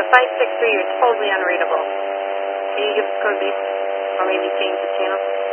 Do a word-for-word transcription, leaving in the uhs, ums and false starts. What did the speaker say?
five six three, you're totally unreadable. Can you give us code base? Or maybe change the channel?